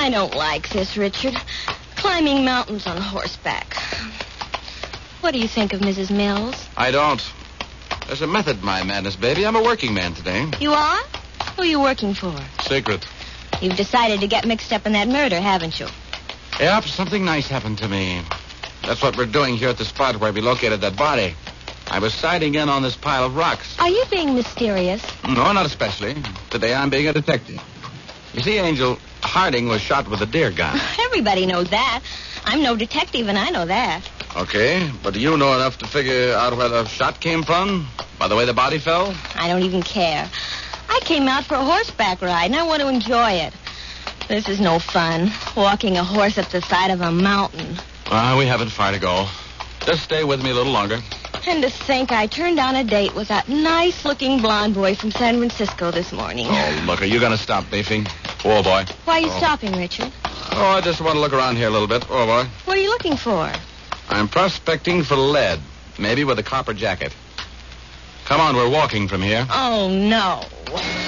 I don't like this, Richard. Climbing mountains on horseback. What do you think of Mrs. Mills? I don't. There's a method to my madness, baby. I'm a working man today. You are? Who are you working for? Secret. You've decided to get mixed up in that murder, haven't you? Yep, something nice happened to me. That's what we're doing here at the spot where we located that body. I was sighting in on this pile of rocks. Are you being mysterious? No, not especially. Today I'm being a detective. You see, Angel, Harding was shot with a deer gun. Everybody knows that. I'm no detective, and I know that. Okay, but do you know enough to figure out where the shot came from? By the way the body fell? I don't even care. I came out for a horseback ride, and I want to enjoy it. This is no fun, walking a horse up the side of a mountain. We haven't far to go. Just stay with me a little longer. And to think I turned down a date with that nice-looking blonde boy from San Francisco this morning. Oh, look, are you going to stop beefing? Oh, boy. Why are you stopping, Richard? Oh, I just want to look around here a little bit. Oh, boy. What are you looking for? I'm prospecting for lead, maybe with a copper jacket. Come on, we're walking from here. Oh, no.